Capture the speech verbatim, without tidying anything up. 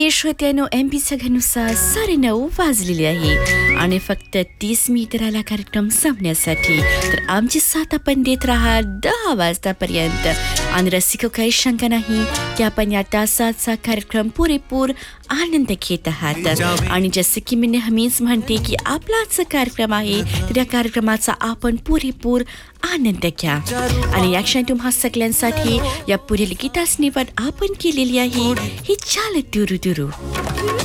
श्रोत्यानो M P सगळ्यांनुसार साडेनऊ वाजलेले आहे आणि फक्त तीस मिनिट राहिला कार्यक्रम संपण्यासाठी. तर आमची साथ आपण देत राहा दहा वाजतापर्यंत. आणि रसिको काही शंका नाही की आपण या तासाचा कार्यक्रम पुरेपूर आनंद घेत आहात. आणि जसे की मी नेहमीच म्हणते की आपला आजचा कार्यक्रम आहे तर या कार्यक्रमाचा आपण पुरेपूर आनंद घ्या. आणि या क्षणी तुम्हा सगळ्यांसाठी या पुढील गीतास निवड आपण केलेली आहे ही चाल दुरू दुरू.